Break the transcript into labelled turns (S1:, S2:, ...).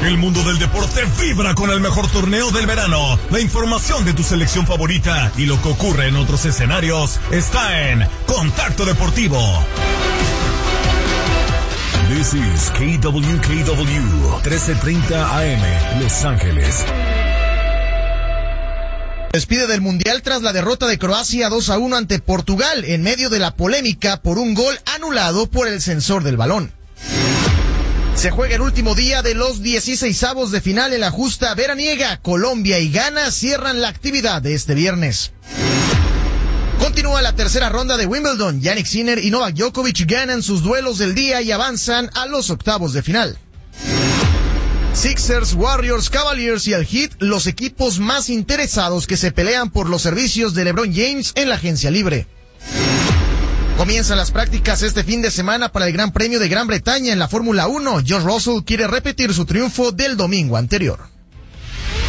S1: El mundo del deporte vibra con el mejor torneo del verano. La información de tu selección favorita y lo que ocurre en otros escenarios está en Contacto Deportivo. This is KWKW 1330 AM, Los Ángeles.
S2: Despide del Mundial tras la derrota de Croacia 2-1 ante Portugal en medio de la polémica por un gol anulado por el censor del balón. Se juega el último día de los 16avos de final en la justa veraniega. Colombia y Ghana cierran la actividad de este viernes. Continúa la tercera ronda de Wimbledon. Jannik Sinner y Novak Djokovic ganan sus duelos del día y avanzan a los octavos de final. Sixers, Warriors, Cavaliers y el Heat, los equipos más interesados que se pelean por los servicios de LeBron James en la agencia libre. Comienzan las prácticas este fin de semana para el Gran Premio de Gran Bretaña en la Fórmula 1. George Russell quiere repetir su triunfo del domingo anterior.